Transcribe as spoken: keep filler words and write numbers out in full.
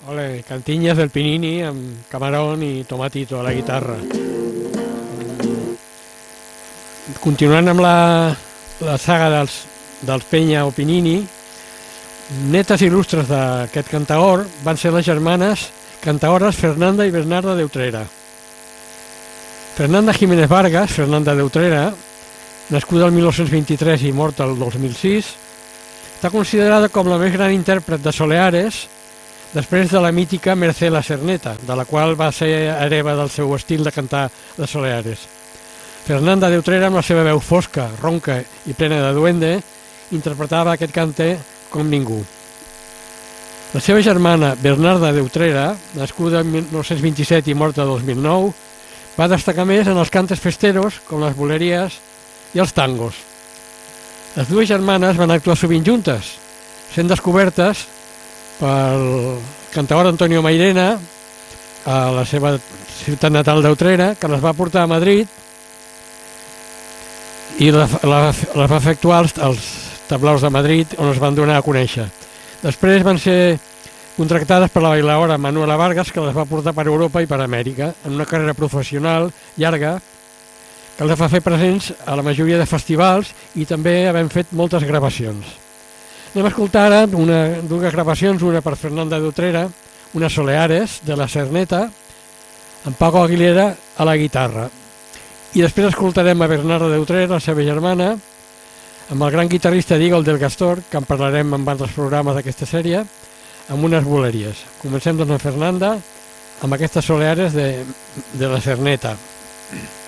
Ole, cantinyes del Pinini amb camarón i tomatito a la guitarra. Continuant amb la, la saga dels, dels Peña o Pinini, netes il·lustres d'aquest cantaor van ser les germanes cantaores Fernanda i Bernarda de Utrera. Fernanda Jiménez Vargas, Fernanda de Utrera, nascuda el mil nou-cents vint-i-tres i morta el dos mil sis, està considerada com la més gran intèrpret de soleares després de la mítica Mercè la Cerneta, de la qual va ser hereva del seu estil de cantar de soleares. Fernanda de Utrera, amb la seva veu fosca, ronca i plena de duende, interpretava aquest cante com ningú. La seva germana Bernarda de Utrera, nascuda el mil nou-cents vint-i-set i morta el dos mil nou, va destacar més en els cantes festeros, com les boleries i els tangos. Les dues germanes van actuar sovint juntes, sent descobertes pel cantaor Antonio Mairena a la seva ciutat natal d'Utrera, que les va portar a Madrid i les la, la va efectuar als, als tablaus de Madrid, on es van donar a conèixer. Després van ser contractades per la bailaora Manuela Vargas, que les va portar per Europa i per Amèrica, en una carrera professional llarga que els va fer presents a la majoria de festivals i també havent fet moltes gravacions. Anem a escoltar ara una, dues gravacions, una per Fernanda de Utrera, una Soleares, de la Cerneta, amb Paco Aguilera a la guitarra. I després escoltarem a Bernarda de Utrera, la seva germana, amb el gran guitarrista Dígol del Gastor, que en parlarem en altres programes d'aquesta sèrie, amb unes boleries. Comencem doncs amb Fernanda, amb aquestes Soleares de, de la Cerneta.